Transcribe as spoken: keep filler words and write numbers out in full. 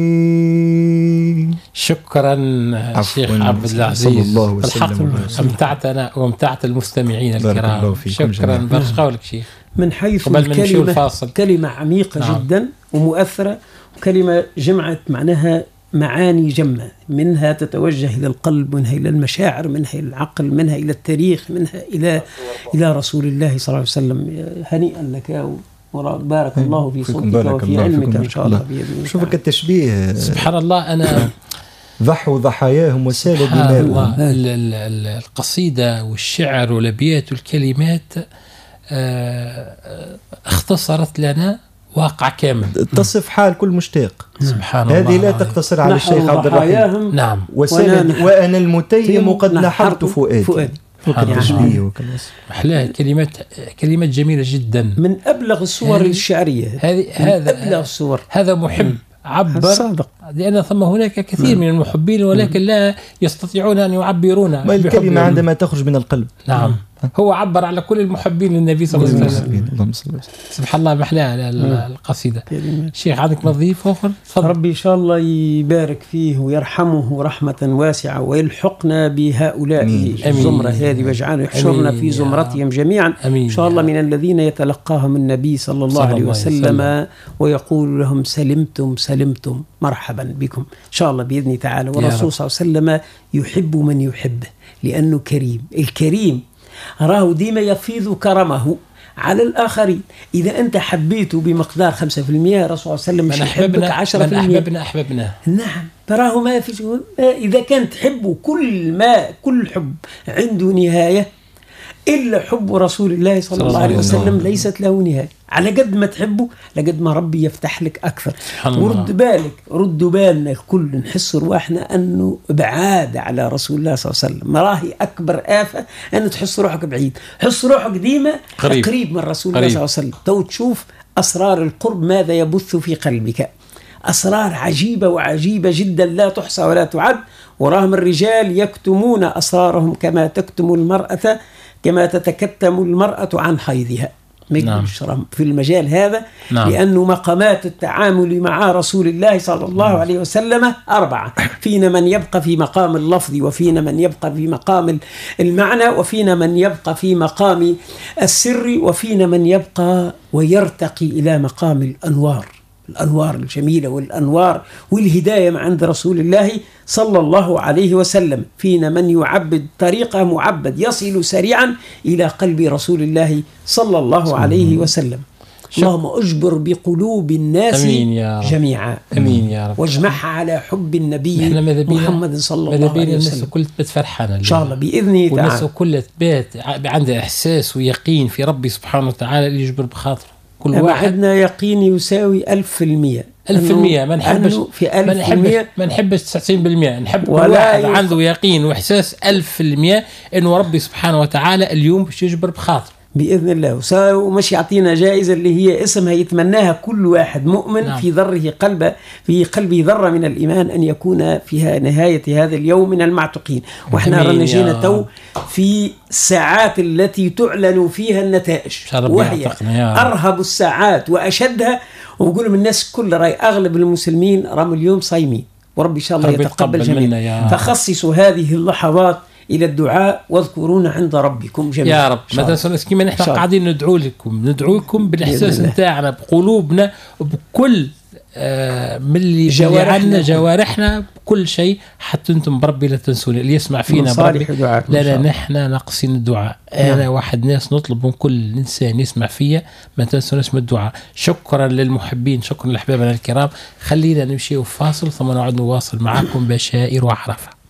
شكرا شيخ عبد العزيز، الحق أمتعتنا وامتعت المستمعين الكرام. شكرا برشا قولك شيخ. من حيث الكلمة كلمة عميقة نعم. جدا ومؤثرة، وكلمة جمعت معناها معاني جمة، منها تتوجه إلى القلب، منها إلى المشاعر، منها إلى العقل، منها إلى التاريخ، منها إلى إلى رسول الله صلى الله عليه وسلم. هنيئا لك وبارك الله في صوتك وفي علمك إن شاء الله بإذن. شوفك التشبيه سبحان الله. أنا ضحوا ضحاياهم وسال دماؤهم. القصيدة والشعر والأبيات والكلمات اختصرت لنا واقع كامل تصف حال كل مشتاق. سبحان الله. هذه لا تقتصر على الشيخ عبد الرحيم. نعم. وسال وأنا المتيم قد نحرت فؤادي. تشبيه أحلى كلمات كلمات جميلة جدا، من أبلغ الصور الشعرية. هذه هذا أبلغ الصور. هذا محب عبر صادق. لأن ثم هناك كثير من المحبين ولكن لا يستطيعون أن يعبرون. ما الكلمة عندما تخرج من القلب. نعم. هو عبر على كل المحبين للنبي صلى الله عليه وسلم. اللهم صل وسلم. سبحان الله محلاها القصيدة. شيخ عندك نظيف آخر؟ ربي إن شاء الله يبارك فيه ويرحمه رحمة واسعة ويلحقنا بهؤلاء الزمرة هذه واجعله يحشرنا في زمرتهم جميعا إن شاء الله، من الذين يتلقاهم النبي صلى الله عليه وسلم ويقول لهم سلمتم سلمتم مرحبا بكم إن شاء الله بإذن تعالى. والرسول صلى الله عليه وسلم يحب من يحبه لأنه كريم. الكريم راه ديما يفيض كرمه على الآخرين. إذا أنت حبيته بمقدار خمسة في المئة الرسول صلى الله عليه وسلم مش يحبك عشرة في المئة. من أحببنا أحببنا. نعم. تراه ما في إذا كانت تحبه كل ما كل حب عنده نهاية إلا حب رسول الله صلى الله عليه وسلم ليست له نهاية. على قد ما تحبه لقد ما ربي يفتح لك أكثر. ورد بالك ردوا بالنا الكل نحس رواحنا أنه بعاد على رسول الله صلى الله عليه وسلم. ما راهي أكبر آفة أنه تحس روحك بعيد. حس روحك ديما قريب, قريب من رسول الله صلى الله عليه وسلم. تو تشوف أسرار القرب ماذا يبث في قلبك. أسرار عجيبة وعجيبة جدا لا تحصى ولا تعد. وراهم الرجال يكتمون أسرارهم كما تكتم المرأة كما تتكتم المرأة عن حيضها. نعم. في المجال هذا. نعم. لأنه مقامات التعامل مع رسول الله صلى الله نعم. عليه وسلم أربعة. فينا من يبقى في مقام اللفظ، وفينا من يبقى في مقام المعنى، وفينا من يبقى في مقام السر، وفينا من يبقى ويرتقي إلى مقام الأنوار، الأنوار الجميلة والأنوار والهداية من عند رسول الله صلى الله عليه وسلم. فينا من يعبد طريقة معبد يصل سريعا إلى قلب رسول الله صلى الله عليه وسلم. اللهم أجبر بقلوب الناس جميعا. أمين يا رب. واجمعها على حب النبي محمد صلى الله عليه وسلم. الناس كل تفرحنا إن شاء الله بإذنه تعالى. والناس كل تبات عندها إحساس ويقين في ربي سبحانه وتعالى اللي يجبر بخاطره. كل واحد عندنا يقين يساوي ألف في المية. ألف في المية. ما نحبش في ألف ما نحبش ما نحبش تسعين بالمئة. نحب كل واحد يق... عنده يقين وإحساس ألف في المئة إنه ربي سبحانه وتعالى اليوم باش يجبر بخاطر بإذن الله. ومش يعطينا جائزة اللي هي اسمها يتمناها كل واحد مؤمن. نعم. في ذره قلبه في قلبه ذرة من الإيمان أن يكون فيها نهاية هذا اليوم من المعتقين. وإحنا رنجينا تو في الساعات التي تعلن فيها النتائج، وهي أرهب الساعات وأشدها. ونقول من الناس كل رأي أغلب المسلمين رام اليوم صايمين، ورب إن شاء الله يتقبل جميعا. فخصصوا هذه اللحظات إلى الدعاء واذكرونا عند ربكم جميعا يا رب. ما تنسوناش كما نحن قاعدين ندعو لكم ندعو لكم بالإحساس نتاعنا بقلوبنا وبكل آه من اللي جوارحنا جوارحنا بكل شيء. حتى أنتم بربي لا تنسون اللي يسمع فينا بربي لا لا نحن ناقصين الدعاء. أنا نعم. واحد ناس نطلب من كل إنسان يسمع فيا ما تنسوناش من الدعاء. شكرا للمحبين، شكرا لأحبابنا الكرام. خلينا نمشي وفاصل ثم نعود نواصل معكم بشائر وعرفة.